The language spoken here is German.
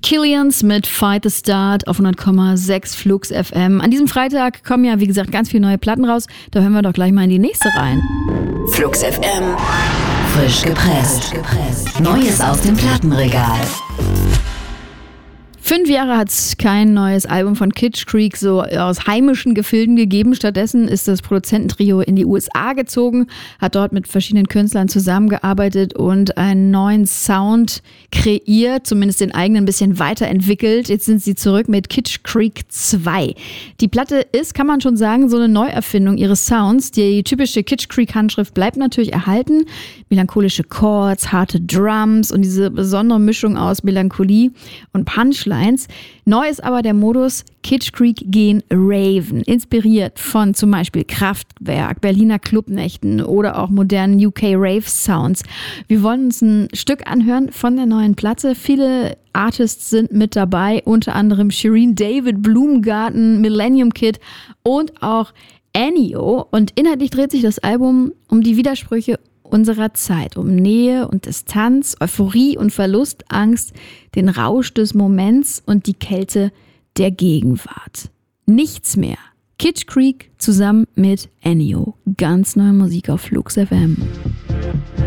Killians mit Fight the Start auf 100,6 Flux FM. An diesem Freitag kommen ja, wie gesagt, ganz viele neue Platten raus. Da hören wir doch gleich mal in die nächste rein. Flux FM. Frisch gepresst. Neues aus dem Plattenregal. 5 Jahre hat es kein neues Album von Kitsch Creek so aus heimischen Gefilden gegeben. Stattdessen ist das Produzententrio in die USA gezogen, hat dort mit verschiedenen Künstlern zusammengearbeitet und einen neuen Sound kreiert, zumindest den eigenen ein bisschen weiterentwickelt. Jetzt sind sie zurück mit Kitsch Creek 2. Die Platte ist, kann man schon sagen, so eine Neuerfindung ihres Sounds. Die typische Kitsch Creek Handschrift bleibt natürlich erhalten. Melancholische Chords, harte Drums und diese besondere Mischung aus Melancholie und Punchline. Neu ist aber der Modus Kitsch Creek gehen Raven, inspiriert von zum Beispiel Kraftwerk, Berliner Clubnächten oder auch modernen UK Rave Sounds. Wir wollen uns ein Stück anhören von der neuen Platte. Viele Artists sind mit dabei, unter anderem Shireen David, Blumengarten, Millennium Kid und auch Ennio. Und inhaltlich dreht sich das Album um die Widersprüche unserer Zeit, um Nähe und Distanz, Euphorie und Verlust, Angst, den Rausch des Moments und die Kälte der Gegenwart. Nichts mehr. Kitsch Creek zusammen mit Ennio. Ganz neue Musik auf Flux FM.